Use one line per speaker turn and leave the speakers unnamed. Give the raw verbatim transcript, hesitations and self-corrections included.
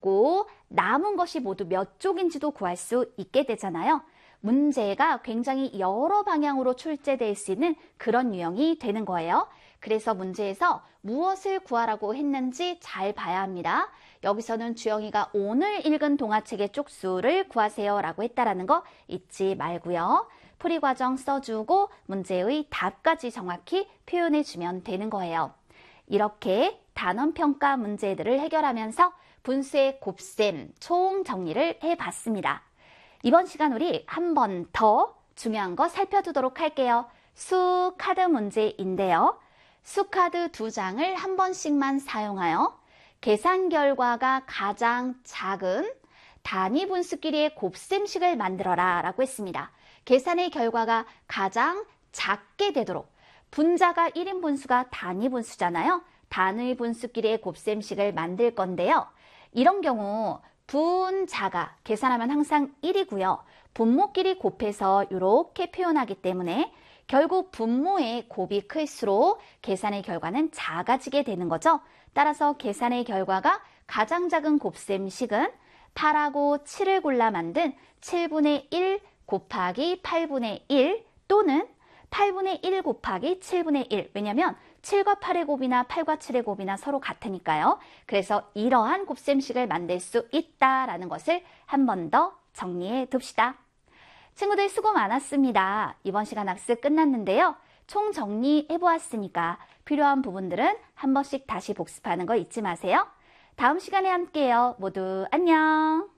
고 남은 것이 모두 몇 쪽인지도 구할 수 있게 되잖아요. 문제가 굉장히 여러 방향으로 출제될 수 있는 그런 유형이 되는 거예요. 그래서 문제에서 무엇을 구하라고 했는지 잘 봐야 합니다. 여기서는 주영이가 오늘 읽은 동화책의 쪽수를 구하세요 라고 했다라는 거 잊지 말고요. 풀이 과정 써주고 문제의 답까지 정확히 표현해주면 되는 거예요. 이렇게 단원평가 문제들을 해결하면서 분수의 곱셈, 총 정리를 해봤습니다. 이번 시간 우리 한 번 더 중요한 거 살펴두도록 할게요. 수 카드 문제인데요. 수 카드 두 장을 한 번씩만 사용하여 계산 결과가 가장 작은 단위 분수끼리의 곱셈식을 만들어라 라고 했습니다. 계산의 결과가 가장 작게 되도록 분자가 일 인 분수가 단위 분수잖아요. 단위 분수끼리의 곱셈식을 만들 건데요. 이런 경우 분자가 계산하면 항상 일이고요. 분모끼리 곱해서 이렇게 표현하기 때문에 결국 분모의 곱이 클수록 계산의 결과는 작아지게 되는 거죠. 따라서 계산의 결과가 가장 작은 곱셈식은 팔하고 칠을 골라 만든 칠분의 일 곱하기 팔분의 일 또는 팔분의 일 곱하기 칠분의 일. 왜냐하면 칠과 팔의 곱이나 팔과 칠의 곱이나 서로 같으니까요. 그래서 이러한 곱셈식을 만들 수 있다라는 것을 한 번 더 정리해 둡시다. 친구들 수고 많았습니다. 이번 시간 학습 끝났는데요. 총 정리해 보았으니까 필요한 부분들은 한 번씩 다시 복습하는 거 잊지 마세요. 다음 시간에 함께해요. 모두 안녕.